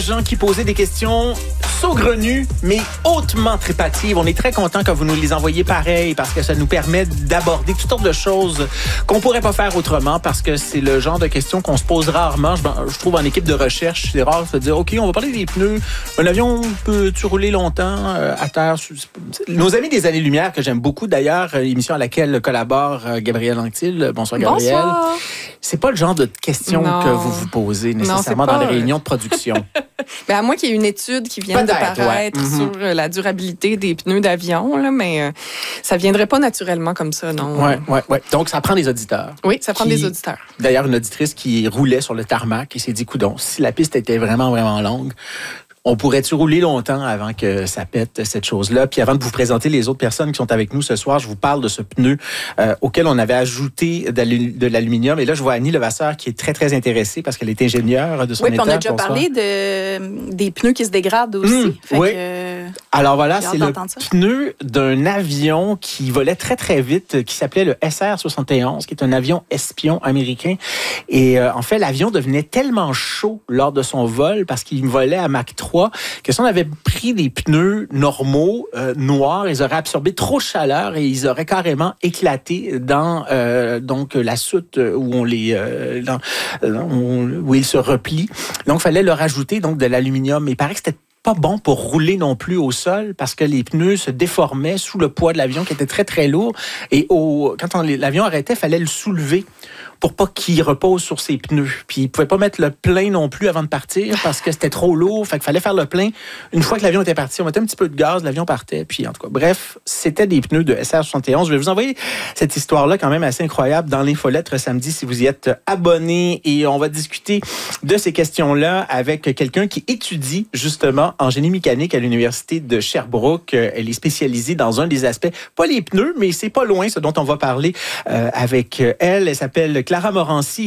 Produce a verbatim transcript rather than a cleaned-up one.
gens qui posaient des questions saugrenues, mais hautement trépatives. On est très content que vous nous les envoyiez pareil parce que ça nous permet d'aborder toutes sortes de choses qu'on pourrait pas faire autrement parce que c'est le genre de questions qu'on se pose rarement. Je, je trouve en équipe de recherche, c'est rare de se dire, OK, on va parler des pneus. Un avion peut-tu rouler longtemps euh, à terre? Nos amis des années-lumière, que j'aime beaucoup d'ailleurs, émission à laquelle collabore euh, Gabriel Anctil. Bonsoir, Gabriel. Bonsoir. C'est pas le genre de questions non. que vous vous posez nécessairement non, dans les pas... réunions de production. Ben, à moins qu'il y ait une étude qui vienne Peut-être, de paraître ouais. sur mm-hmm. la durabilité des pneus d'avion, là, mais euh, ça ne viendrait pas naturellement comme ça, non? Oui, oui, oui. Donc, ça prend des auditeurs. Oui, ça prend qui... des auditeurs. D'ailleurs, une auditrice qui roulait sur le tarmac et s'est dit, coudonc, si la piste était vraiment, vraiment longue, on pourrait-tu rouler longtemps avant que ça pète, cette chose-là? Puis avant de vous présenter les autres personnes qui sont avec nous ce soir, je vous parle de ce pneu euh, auquel on avait ajouté de l'aluminium. Et là, je vois Annie Levasseur qui est très, très intéressée parce qu'elle est ingénieure de son état. Oui, puis on a déjà Bonsoir. parlé de, des pneus qui se dégradent aussi. Mmh, fait oui. que, Alors voilà, c'est le ça. pneu d'un avion qui volait très, très vite, qui s'appelait le S R soixante et onze, qui est un avion espion américain. Et euh, en fait, l'avion devenait tellement chaud lors de son vol parce qu'il volait à Mach trois que si on avait pris des pneus normaux, euh, noirs, ils auraient absorbé trop de chaleur et ils auraient carrément éclaté dans euh, donc la soute où on les euh, dans, on, où ils se replient. Donc, il fallait leur ajouter donc de l'aluminium. Il paraît que c'était pas bon pour rouler non plus au sol parce que les pneus se déformaient sous le poids de l'avion qui était très, très lourd. Et au, quand l'avion arrêtait, il fallait le soulever pour pas qu'il repose sur ses pneus. Puis, il pouvait pas mettre le plein non plus avant de partir parce que c'était trop lourd. Fait qu'il fallait faire le plein. Une fois que l'avion était parti, on mettait un petit peu de gaz, l'avion partait. Puis, en tout cas, bref, c'était des pneus de S R soixante et onze. Je vais vous envoyer cette histoire-là quand même assez incroyable dans l'infolettre samedi si vous y êtes abonné. Et on va discuter de ces questions-là avec quelqu'un qui étudie justement en génie mécanique à l'Université de Sherbrooke. Elle est spécialisée dans un des aspects, pas les pneus, mais c'est pas loin ce dont on va parler euh, avec elle. Elle s'appelle Clara Morancy.